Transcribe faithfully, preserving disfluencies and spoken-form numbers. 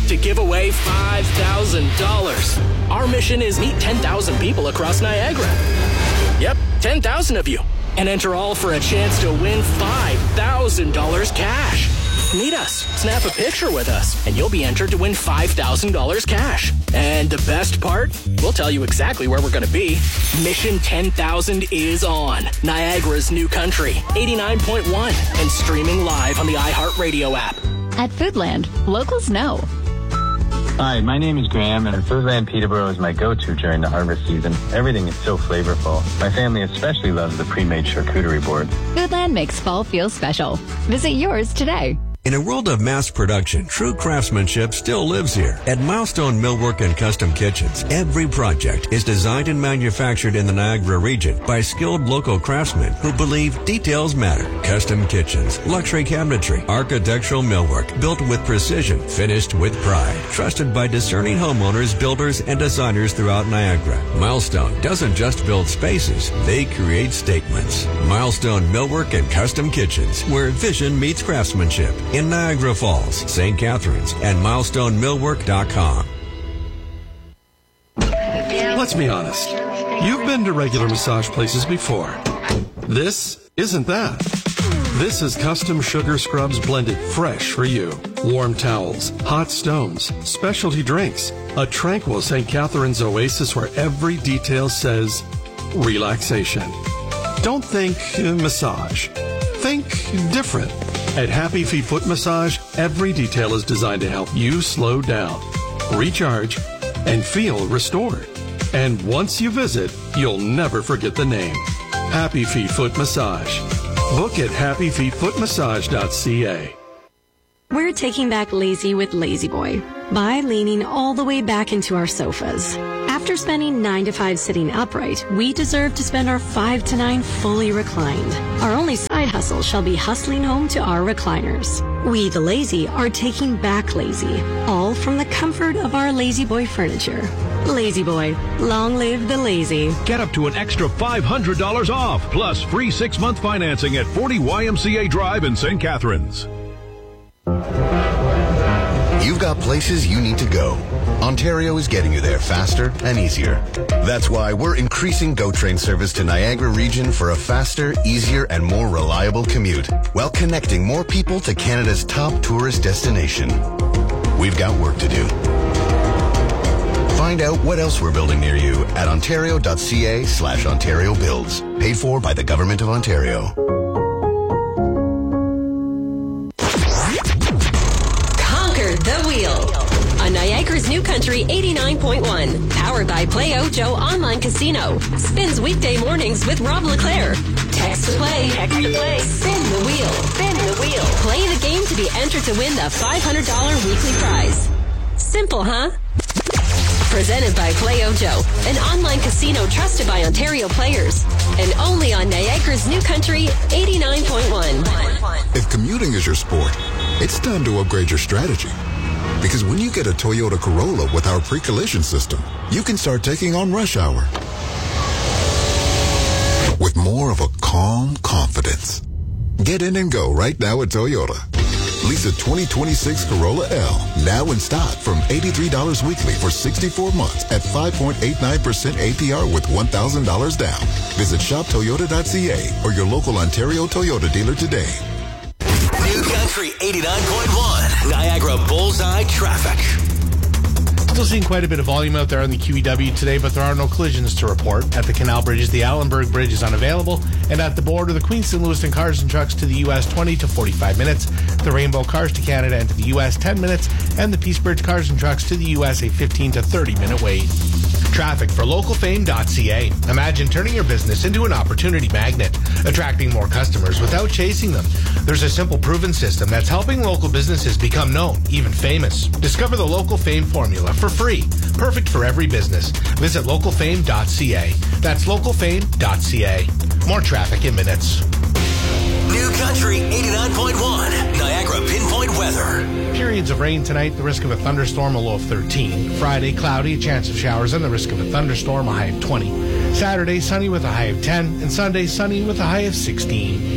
to give away five thousand dollars. Our mission is meet ten thousand people across Niagara. Yep, ten thousand of you. And enter all for a chance to win five thousand dollars cash. Meet us, snap a picture with us, and you'll be entered to win five thousand dollars cash. And the best part? We'll tell you exactly where we're going to be. Mission ten thousand is on Niagara's New Country, eighty-nine point one, and streaming live on the iHeartRadio app. At Foodland, locals know. Hi, my name is Graham, and Foodland Peterborough is my go-to during the harvest season. Everything is so flavorful. My family especially loves the pre-made charcuterie board. Foodland makes fall feel special. Visit yours today. In a world of mass production, true craftsmanship still lives here. At Milestone Millwork and Custom Kitchens, every project is designed and manufactured in the Niagara region by skilled local craftsmen who believe details matter. Custom kitchens, luxury cabinetry, architectural millwork, built with precision, finished with pride. Trusted by discerning homeowners, builders, and designers throughout Niagara. Milestone doesn't just build spaces, they create statements. Milestone Millwork and Custom Kitchens, where vision meets craftsmanship. In Niagara Falls, Saint Catharines, and milestone millwork dot com. Let's be honest. You've been to regular massage places before. This isn't that. This is custom sugar scrubs blended fresh for you. Warm towels, hot stones, specialty drinks, a tranquil Saint Catharines oasis where every detail says relaxation. Don't think uh, massage. Think different. At Happy Feet Foot Massage, every detail is designed to help you slow down, recharge, and feel restored. And once you visit, you'll never forget the name. Happy Feet Foot Massage. Book at happy feet foot massage dot c a. We're taking back lazy with Lazy Boy by leaning all the way back into our sofas. After spending nine to five sitting upright, we deserve to spend our five to nine fully reclined. Our only side hustle shall be hustling home to our recliners. We, the lazy, are taking back lazy, all from the comfort of our Lazy Boy furniture. Lazy Boy, long live the lazy. Get up to an extra five hundred dollars off, plus free six-month financing at forty Y M C A Drive in Saint Catharines. You've got places you need to go. Ontario is getting you there faster and easier. That's why we're increasing GO Train service to Niagara region for a faster, easier, and more reliable commute, while connecting more people to Canada's top tourist destination. We've got work to do. Find out what else we're building near you at ontario.ca slash Ontario Builds. Paid for by the Government of Ontario. The Wheel on Niagara's New Country eighty-nine point one. Powered by Play Ojo Online Casino. Spins weekday mornings with Rob LeClaire. Text to play. Text to play. Spin the wheel. Spin the wheel. Play the game to be entered to win the five hundred dollars weekly prize. Simple, huh? Presented by Play Ojo, an online casino trusted by Ontario players. And only on Niagara's New Country eighty-nine point one. If commuting is your sport, it's time to upgrade your strategy. Because when you get a Toyota Corolla with our pre-collision system, you can start taking on rush hour with more of a calm confidence. Get in and go right now at Toyota. Lease a twenty twenty-six Corolla L now in stock from eighty-three dollars weekly for sixty-four months at five point eight nine percent A P R with one thousand dollars down. Visit shop toyota dot c a or your local Ontario Toyota dealer today. New Country eighty-nine point one, Niagara Bullseye Traffic. Still seeing quite a bit of volume out there on the Q E W today, but there are no collisions to report. At the Canal Bridges, the Allenberg Bridge is unavailable, and at the border, the Queenston Lewiston cars and trucks to the U S twenty to forty-five minutes, the Rainbow cars to Canada and to the U S ten minutes, and the Peace Bridge cars and trucks to the U S a fifteen to thirty minute wait. Traffic for local fame dot c a. Imagine turning your business into an opportunity magnet, attracting more customers without chasing them. There's a simple, proven system that's helping local businesses become known, even famous. Discover the Local Fame formula for free, perfect for every business. Visit local fame dot c a. That's local fame dot c a. More traffic in minutes. New Country eighty-nine point one, Niagara Pinpoint Weather. Periods of rain tonight, the risk of a thunderstorm, a low of thirteen. Friday, cloudy, a chance of showers, and the risk of a thunderstorm, a high of twenty. Saturday, sunny with a high of ten. And Sunday, sunny with a high of sixteen.